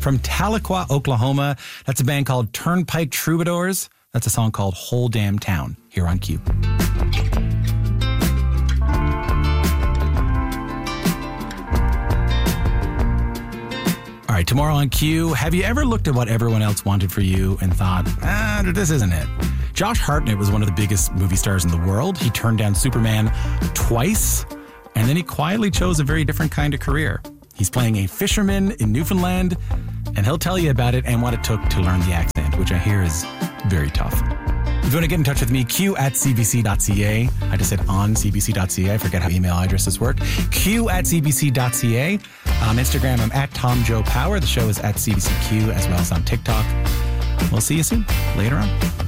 From Tahlequah, Oklahoma, that's a band called Turnpike Troubadours. That's a song called Whole Damn Town here on Q. All right, tomorrow on Q, have you ever looked at what everyone else wanted for you and thought, this isn't it? Josh Hartnett was one of the biggest movie stars in the world. He turned down Superman twice, and then he quietly chose a very different kind of career. He's playing a fisherman in Newfoundland, and he'll tell you about it and what it took to learn the accent, which I hear is very tough. If you want to get in touch with me, q@cbc.ca. I just said on cbc.ca. I forget how email addresses work. q@cbc.ca. On Instagram, I'm at TomJoePower. The show is at CBCQ, as well as on TikTok. We'll see you soon. Later on.